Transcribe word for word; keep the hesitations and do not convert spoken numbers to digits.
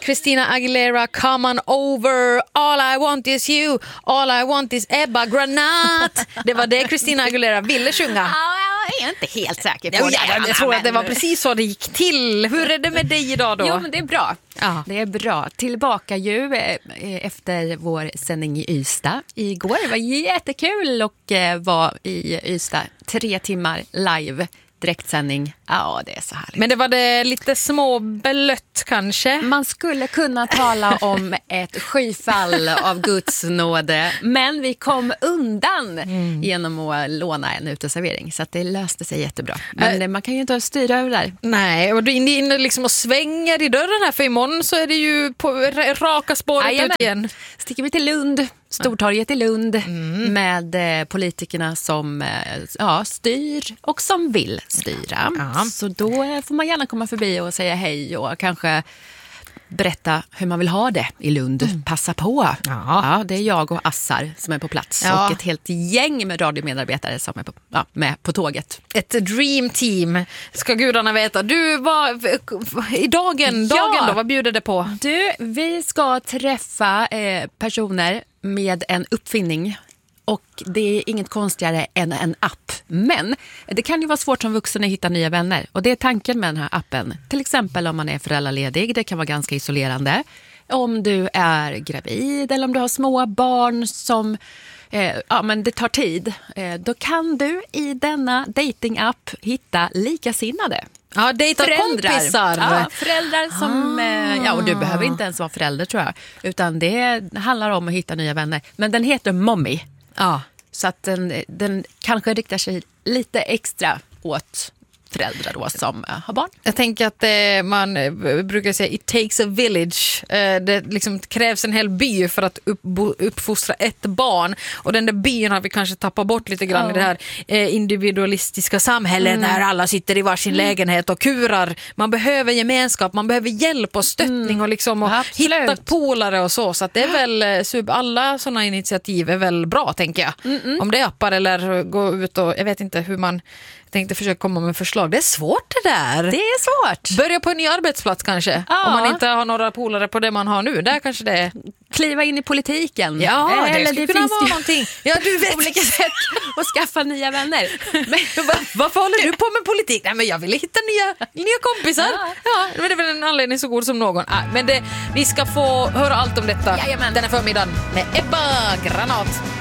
Christina Aguilera, Come on over, All I want is you, All I want is Ebba Granat. Det var det Christina Aguilera ville sjunga. Jag är inte helt säker på Ja, det. jag, jag tror att det var precis så det gick till. Hur är det med dig idag då? Jo, men det är bra. Ja. Det är bra. Tillbaka ju eh, efter vår sändning i Ystad igår. Det var jättekul och eh, var i Ystad tre timmar live. Direktsändning. Ja, det är så härligt. Men det var det lite småbelött kanske? Man skulle kunna tala om ett skyfall av Guds nåde. Men vi kom undan mm. genom att låna en uteservering. Så att det löste sig jättebra. Men äh, man kan ju inte styra över där. Nej, och du är inne liksom och svänger i dörren här. För imorgon så är det ju på raka spåret Aj, ut igen. Sticker vi till Lund. Stortorget i Lund mm. med eh, politikerna som eh, ja, styr och som vill styra. Ja. Så då eh, får man gärna komma förbi och säga hej och kanske berätta hur man vill ha det i Lund. Mm. Passa på. Ja. Ja, det är jag och Assar som är på plats ja. och ett helt gäng med radiomedarbetare som är på, ja, med på tåget. Ett dream team, ska gudarna veta. Du, var i dagen, ja. dagen då, vad bjuder det på? Du, vi ska träffa eh, personer med en uppfinning och det är inget konstigare än en app. Men det kan ju vara svårt som vuxen att hitta nya vänner och det är tanken med den här appen. Till exempel om man är föräldraledig, det kan vara ganska isolerande. Om du är gravid eller om du har små barn som eh, ja, men det tar tid. Eh, då kan du i denna datingapp hitta likasinnade. Ja, dejta kompisar. Ja, föräldrar som... Ah. Ja, och du behöver inte ens vara förälder tror jag. Utan det handlar om att hitta nya vänner. Men den heter Mommy. Ja. Så att den, den kanske riktar sig lite extra åt föräldrar då som uh, har barn. Jag tänker att eh, man eh, brukar säga it takes a village. Eh, det liksom krävs en hel by för att upp, uppfostra ett barn. Och den där byn har vi kanske tappat bort lite grann oh. i det här eh, individualistiska samhället mm. där alla sitter i varsin mm. lägenhet och kurar. Man behöver gemenskap, man behöver hjälp och stöttning mm. och, liksom, och hitta polare och så. Så att det är väl, sub, alla sådana initiativ är väl bra tänker jag. Mm-mm. Om det är appar eller gå ut och, jag vet inte hur man tänkte försöka komma med förslag. Det är svårt det där. Det är svårt. Börja på en ny arbetsplats kanske. Ja. Om man inte har några polare på det man har nu. Där kanske det är... Kliva in i politiken. Ja, det eller skulle det kunna finns vara ju någonting. Ja, du vet. olika sätt att skaffa nya vänner. Men va, varför håller du på med politik? Nej, men jag vill hitta nya, nya kompisar. Ja. Ja, men det är väl en anledning så god som någon. Ah, men det, vi ska få höra allt om detta. Jajamän. Den här förmiddagen med Ebba Granat.